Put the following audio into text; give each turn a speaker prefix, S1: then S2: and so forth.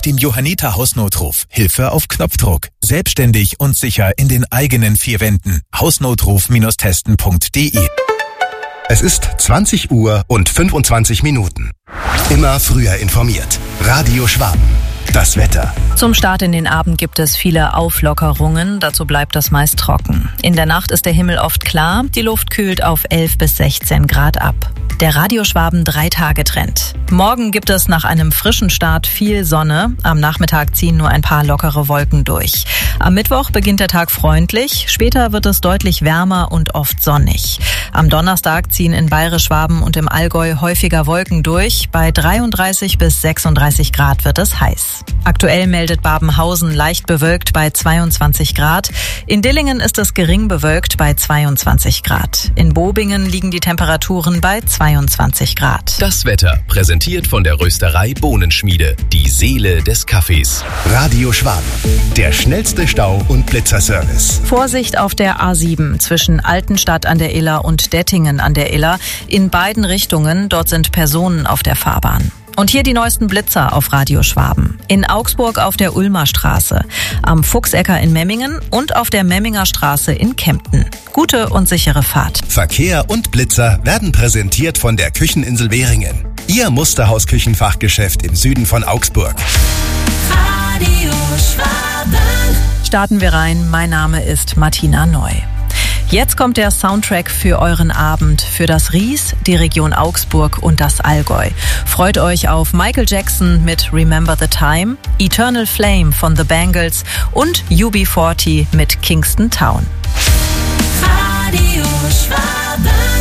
S1: dem Johanniter Hausnotruf Hilfe auf Knopfdruck. Selbstständig und sicher in den eigenen 4 Wänden. Hausnotruf-testen.de.
S2: Es ist 20 Uhr und 25 Minuten. Immer früher informiert. Radio Schwaben. Das Wetter.
S3: Zum Start in den Abend gibt es viele Auflockerungen, dazu bleibt es meist trocken. In der Nacht ist der Himmel oft klar, die Luft kühlt auf 11 bis 16 Grad ab. Der Radio Schwaben 3-Tage-Trend. Morgen gibt es nach einem frischen Start viel Sonne. Am Nachmittag ziehen nur ein paar lockere Wolken durch. Am Mittwoch beginnt der Tag freundlich. Später wird es deutlich wärmer und oft sonnig. Am Donnerstag ziehen in Bayerisch-Schwaben und im Allgäu häufiger Wolken durch. Bei 33 bis 36 Grad wird es heiß. Aktuell meldet Babenhausen leicht bewölkt bei 22 Grad. In Dillingen ist es gering bewölkt bei 22 Grad. In Bobingen liegen die Temperaturen bei 22 Grad.
S4: Das Wetter präsentiert von der Rösterei Bohnenschmiede, die Seele des Kaffees.
S2: Radio Schwaben, der schnellste Stau- und Blitzerservice.
S3: Vorsicht auf der A7 zwischen Altenstadt an der Iller und Dettingen an der Iller. In beiden Richtungen, dort sind Personen auf der Fahrbahn. Und hier die neuesten Blitzer auf Radio Schwaben. In Augsburg auf der Ulmer Straße, am Fuchsecker in Memmingen und auf der Memminger Straße in Kempten. Gute und sichere Fahrt.
S2: Verkehr und Blitzer werden präsentiert von der Kücheninsel Währingen. Ihr Musterhaus-Küchenfachgeschäft im Süden von Augsburg.
S5: Radio Schwaben.
S3: Starten wir rein. Mein Name ist Martina Neu. Jetzt kommt der Soundtrack für euren Abend, für das Ries, die Region Augsburg und das Allgäu. Freut euch auf Michael Jackson mit Remember the Time, Eternal Flame von The Bangles und UB40 mit Kingston Town.
S5: Radio Schwaben.